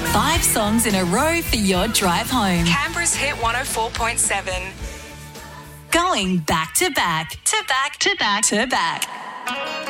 5 songs in a row for your drive home. Canberra's Hit 104.7. Going back to back, to back, to back, to back.